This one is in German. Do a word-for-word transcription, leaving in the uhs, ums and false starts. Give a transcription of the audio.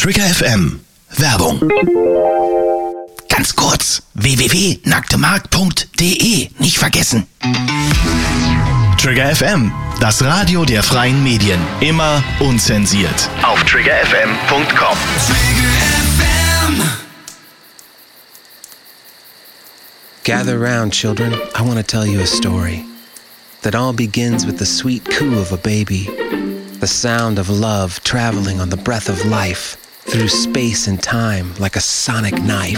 Trigger F M. Werbung. Ganz kurz, w w w punkt nacktemarkt punkt d e. Nicht vergessen. Trigger F M, das Radio der freien Medien. Immer unzensiert. Auf trigger f m punkt com. Gather round, children. I want to tell you a story that all begins with the sweet coo of a baby, the sound of love traveling on the breath of life through space and time like a sonic knife.